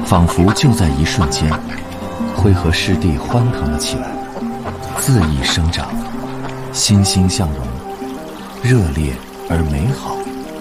仿佛就在一瞬间，灰河湿地欢腾了起来，恣意生长，欣欣向荣，热烈而美好。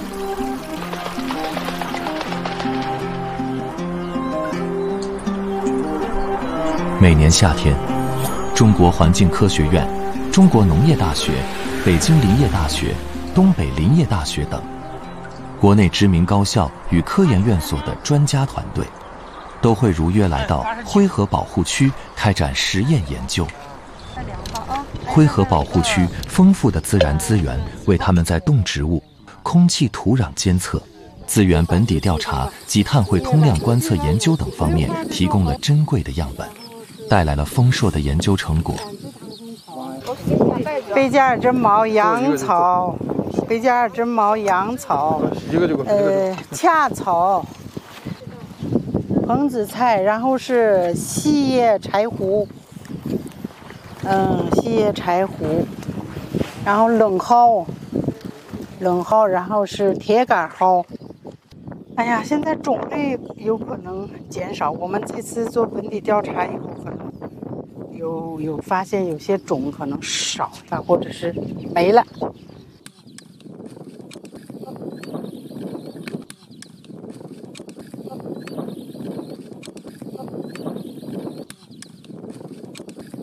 每年夏天，中国环境科学院、中国农业大学、北京林业大学、东北林业大学等国内知名高校与科研院所的专家团队，都会如约来到灰河保护区开展实验研究。灰河保护区丰富的自然资源为他们在动植物、空气、土壤监测、资源本底调查及碳汇通量观测研究等方面提供了珍贵的样本，带来了丰硕的研究成果。 北加尔真毛、羊草、北加尔真毛、羊草，恰草、蓬子菜，然后是细叶柴胡，细叶柴胡，然后冷蒿，然后是铁杆蒿。哎呀，现在种类有可能减少。我们这次做本地调查以后，可能有发现有些种可能少了，或者是没了。